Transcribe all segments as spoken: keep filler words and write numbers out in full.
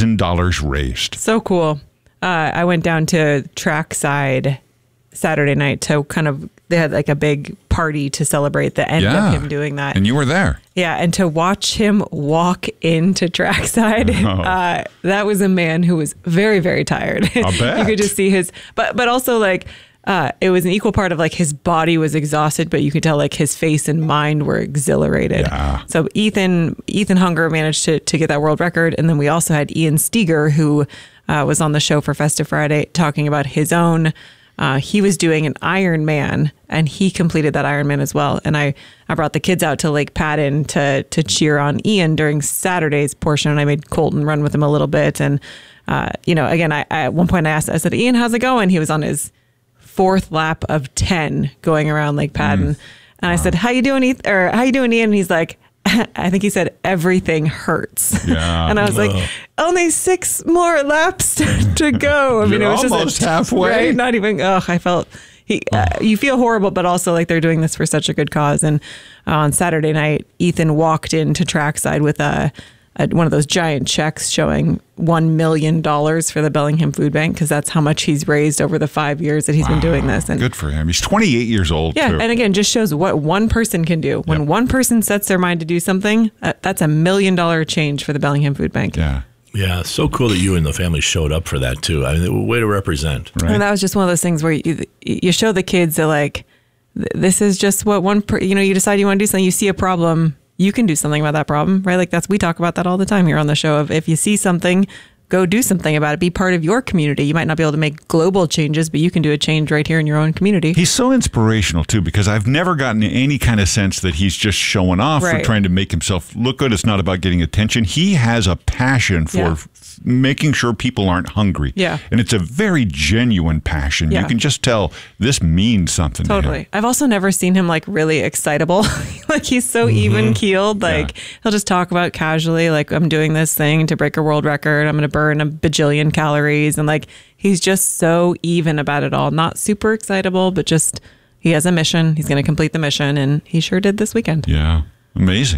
thousand dollars raised. So cool. Uh, I went down to Trackside Saturday night to kind of, they had like a big party to celebrate the end Yeah. of him doing that. And you were there. Yeah, and to watch him walk into Trackside, Oh. uh, that was a man who was very, very tired. I'll bet. You could just see his, but but also like, uh, it was an equal part of like his body was exhausted, but you could tell like his face and mind were exhilarated. Yeah. So Ethan Ethan Hunger managed to to get that world record, and then we also had Ian Steger, who uh, was on the show for Festive Friday talking about his own. Uh, he was doing an Ironman, and he completed that Ironman as well. And I, I brought the kids out to Lake Padden to to cheer on Ian during Saturday's portion, and I made Colton run with him a little bit. And uh, you know, again, I, I at one point I asked, I said, "Ian, how's it going?" He was on his fourth lap of ten going around Lake Padden, mm. and I said, "How you doing, Ethan?" Or "How you doing, Ian?" And he's like, I think he said, "Everything hurts." Yeah. And I was Ugh. like, only six more laps to, to go. I mean, You're it was almost just a, halfway. Right? Not even, oh, I felt, he, uh, you feel horrible, but also like they're doing this for such a good cause. And uh, on Saturday night, Ethan walked into Trackside with a, a one of those giant checks showing one million dollars for the Bellingham Food Bank, because that's how much he's raised over the five years that he's wow. been doing this. And good for him. He's twenty-eight years old. Yeah, too. and again, just shows what one person can do. When yep. one person sets their mind to do something, uh, that's a million dollar change for the Bellingham Food Bank. Yeah. Yeah, so cool that you and the family showed up for that, too. I mean, way to represent. Right. And that was just one of those things where you, you show the kids that, like, th- this is just what one, per, you know, you decide you want to do something, you see a problem, you can do something about that problem, right? Like, that's, we talk about that all the time here on the show of if you see something, go do something about it. Be part of your community. You might not be able to make global changes, but you can do a change right here in your own community. He's so inspirational, too, because I've never gotten any kind of sense that he's just showing off right. or trying to make himself look good. It's not about getting attention. He has a passion for yeah. f- making sure people aren't hungry. Yeah. And it's a very genuine passion. Yeah. You can just tell this means something to Totally. him. I've also never seen him like really excitable. Like he's so mm-hmm. even keeled. Like yeah. he'll just talk about casually, like, I'm doing this thing to break a world record. I'm going to burn a bajillion calories. And like, he's just so even about it all. Not super excitable, but just he has a mission. He's going to complete the mission. And he sure did this weekend. Yeah. Amazing.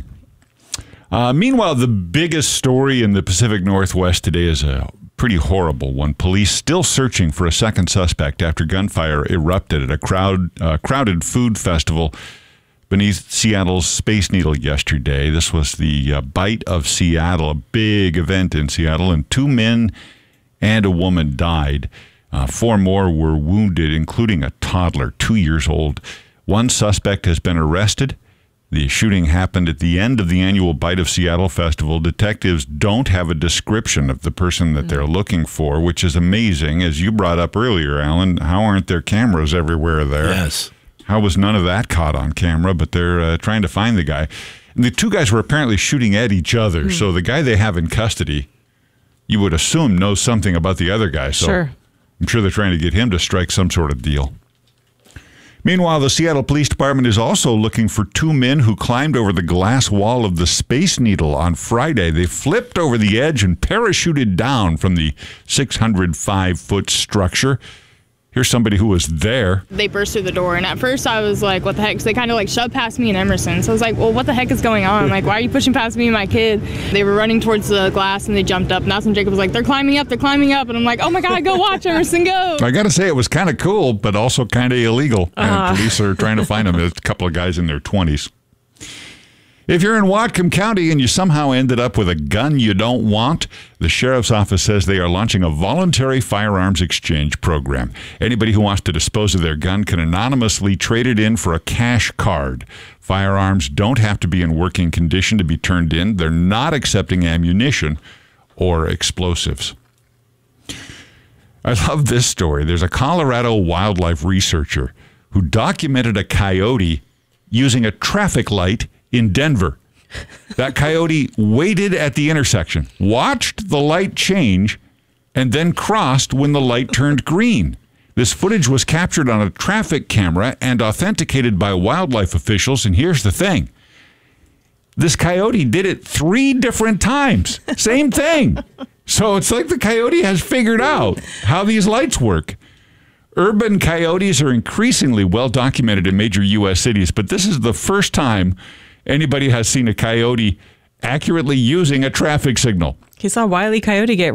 Uh, meanwhile, the biggest story in the Pacific Northwest today is a pretty horrible one. Police still searching for a second suspect after gunfire erupted at a crowd, uh, crowded food festival beneath Seattle's Space Needle yesterday. This was the uh, Bite of Seattle, a big event in Seattle, and two men and a woman died. Uh, four more were wounded, including a toddler, two years old. One suspect has been arrested. The shooting happened at the end of the annual Bite of Seattle festival. Detectives don't have a description of the person that they're looking for, which is amazing. As you brought up earlier, Alan, how aren't there cameras everywhere there? Yes. How was none of that caught on camera? But they're uh, trying to find the guy. And the two guys were apparently shooting at each other. Mm. So the guy they have in custody, you would assume, knows something about the other guy. So sure. I'm sure they're trying to get him to strike some sort of deal. Meanwhile, the Seattle Police Department is also looking for two men who climbed over the glass wall of the Space Needle on Friday. They flipped over the edge and parachuted down from the six hundred five foot structure. Here's somebody who was there. They burst through the door, and at first I was like, what the heck? So they kind of like shoved past me and Emerson. So I was like, well, what the heck is going on? I'm like, why are you pushing past me and my kid? They were running towards the glass, and they jumped up. And that's when Jacob was like, they're climbing up, they're climbing up. And I'm like, oh my God, go watch, Emerson, go. I got to say, it was kind of cool, but also kind of illegal. Uh. And police are trying to find them. There's a couple of guys in their twenties. If you're in Whatcom County and you somehow ended up with a gun you don't want, the sheriff's office says they are launching a voluntary firearms exchange program. Anybody who wants to dispose of their gun can anonymously trade it in for a cash card. Firearms don't have to be in working condition to be turned in. They're not accepting ammunition or explosives. I love this story. There's a Colorado wildlife researcher who documented a coyote using a traffic light in Denver. That coyote waited at the intersection, watched the light change, and then crossed when the light turned green. This footage was captured on a traffic camera and authenticated by wildlife officials. And here's the thing. This coyote did it three different times. Same thing. So it's like the coyote has figured out how these lights work. Urban coyotes are increasingly well documented in major U S cities, but this is the first time anybody has seen a coyote accurately using a traffic signal. He saw Wile E. Coyote get